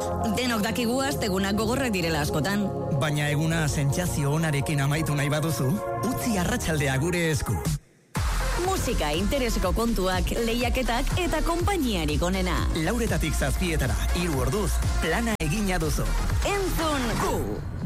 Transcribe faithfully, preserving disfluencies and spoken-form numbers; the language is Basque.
Denok dakigu astegunak gogorrak direla askotan. Baina eguna sentsazio onarekin amaitu nahi baduzu, utzi arratsaldea gure esku. Musika, intereseko kontuak, lehiaketak eta konpainiarik onena. Lauretatik zazpietara, hiru orduz, plana egina duzu. Entzun gu!